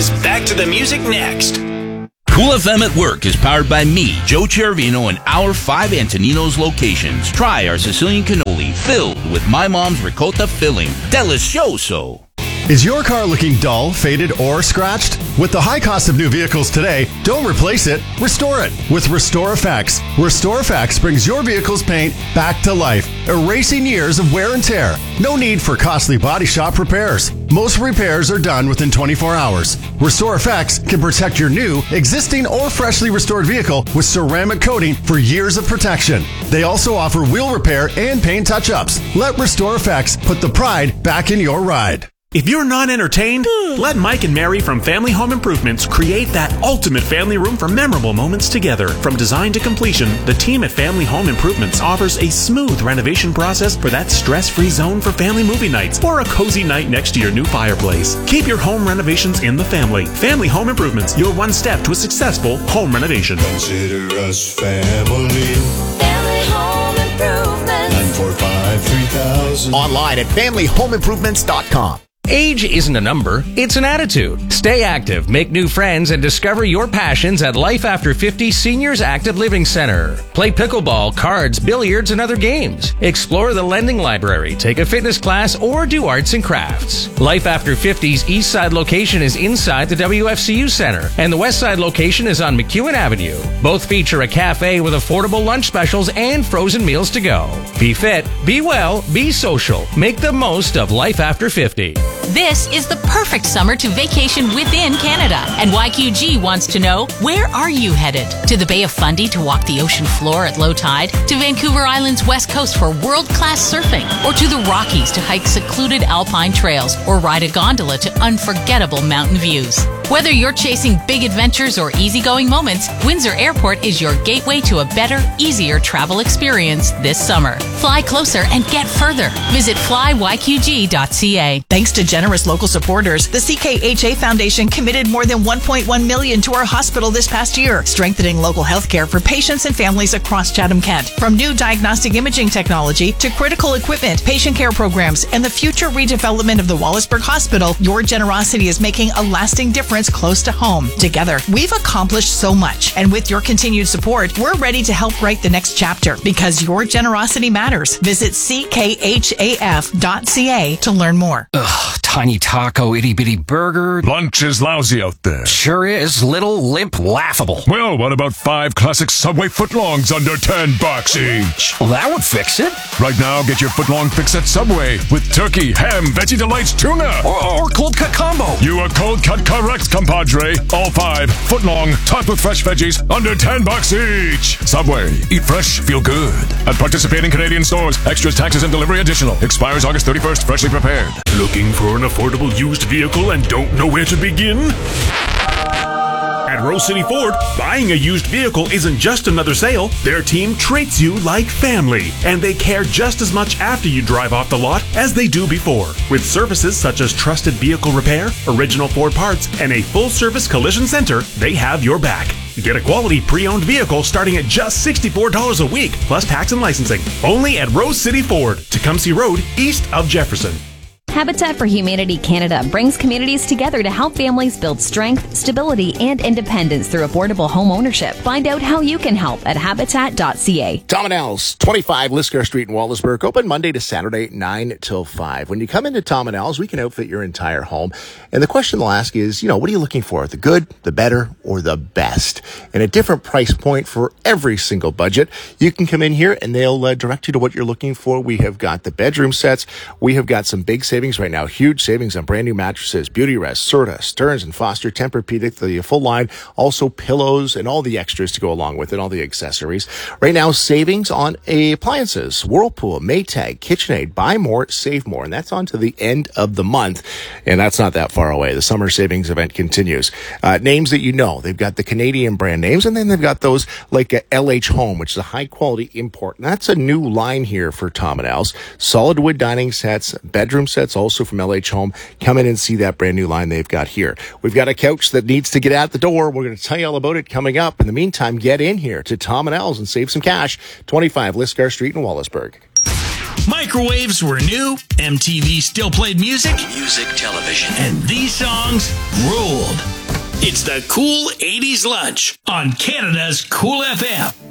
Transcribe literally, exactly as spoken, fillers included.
Back to the music next. Cool F M at Work is powered by me, Joe Chervino, and our five Antoninos locations. Try our Sicilian cannoli filled with my mom's ricotta filling. Delicioso. Is your car looking dull, faded, or scratched? With the high cost of new vehicles today, don't replace it, restore it with Restore Effects. Restore Effects brings your vehicle's paint back to life, erasing years of wear and tear. No need for costly body shop repairs. Most repairs are done within twenty-four hours. Restore Effects can protect your new, existing, or freshly restored vehicle with ceramic coating for years of protection. They also offer wheel repair and paint touch-ups. Let Restore Effects put the pride back in your ride. If you're not entertained, let Mike and Mary from Family Home Improvements create that ultimate family room for memorable moments together. From design to completion, the team at Family Home Improvements offers a smooth renovation process for that stress-free zone for family movie nights or a cozy night next to your new fireplace. Keep your home renovations in the family. Family Home Improvements, your one step to a successful home renovation. Consider us family. Family Home Improvements. nine four five, three thousand. Online at family home improvements dot com. Age isn't a number, it's an attitude. Stay active, make new friends, and discover your passions at Life After fifty Seniors Active Living Center. Play pickleball, cards, billiards, and other games. Explore the lending library, take a fitness class, or do arts and crafts. Life After fifty's East Side location is inside the W F C U Center, and the West Side location is on McEwen Avenue. Both feature a cafe with affordable lunch specials and frozen meals to go. Be fit, be well, be social. Make the most of Life After fifty. This is the perfect summer to vacation within Canada. And Y Q G wants to know, where are you headed? To the Bay of Fundy to walk the ocean floor at low tide? To Vancouver Island's west coast for world-class surfing? Or to the Rockies to hike secluded alpine trails or ride a gondola to unforgettable mountain views? Whether you're chasing big adventures or easygoing moments, Windsor Airport is your gateway to a better, easier travel experience this summer. Fly closer and get further. Visit fly y q g dot c a. Thanks to generous local supporters, the C K H A Foundation committed more than one point one million dollars to our hospital this past year, strengthening local health care for patients and families across Chatham-Kent. From new diagnostic imaging technology to critical equipment, patient care programs, and the future redevelopment of the Wallaceburg Hospital, your generosity is making a lasting difference close to home. Together, we've accomplished so much, and with your continued support, we're ready to help write the next chapter because your generosity matters. Visit c k h a f dot c a to learn more. Ugh, tiny taco, itty bitty burger. Lunch is lousy out there. Sure is. Little, limp, laughable. Well, what about five classic Subway footlongs under ten bucks each? Well, that would fix it. Right now, get your footlong fix at Subway with turkey, ham, veggie delights, tuna. Or, or cold cut combo. You are cold cut correct, compadre. All five, footlong, topped with fresh veggies, under ten bucks each. Subway. Eat fresh, feel good. At participating Canadian stores, extras, taxes, and delivery additional. Expires August thirty-first, freshly prepared. Looking for an affordable used vehicle and don't know where to begin? At Rose City Ford, buying a used vehicle isn't just another sale. Their team treats you like family, and they care just as much after you drive off the lot as they do before. With services such as trusted vehicle repair, original Ford parts, and a full-service collision center, they have your back. Get a quality pre-owned vehicle starting at just sixty-four dollars a week, plus tax and licensing. Only at Rose City Ford, Tecumseh Road, east of Jefferson. Habitat for Humanity Canada brings communities together to help families build strength, stability, and independence through affordable home ownership. Find out how you can help at habitat dot c a. Tom and Al's, twenty-five Liscar Street in Wallaceburg, open Monday to Saturday, nine till five. When you come into Tom and Al's, we can outfit your entire home. And the question they'll ask is, you know, what are you looking for? The good, the better, or the best? And a different price point for every single budget. You can come in here and they'll uh, direct you to what you're looking for. We have got the bedroom sets. We have got some big savings right now. Huge savings on brand new mattresses, Beautyrest, Serta, Stearns and Foster, Tempur-Pedic, the full line, also pillows and all the extras to go along with it, all the accessories. Right now, savings on appliances, Whirlpool, Maytag, KitchenAid, buy more, save more. And that's on to the end of the month. And that's not that far away. The summer savings event continues. Uh, names that you know, they've got the Canadian brand names, and then they've got those like uh, L H Home, which is a high quality import. And that's a new line here for Tom and Al's. Solid wood dining sets, bedroom sets, also from L H Home. Come in and see that brand new line they've got here. We've got a couch that needs to get out the door. We're going to tell you all about it coming up. In the meantime, get in here to Tom and Al's and save some cash. twenty-five Liscar Street in Wallaceburg. Microwaves were new, M T V still played music, music television, and these songs ruled. It's the Cool eighties Lunch on Canada's Cool F M.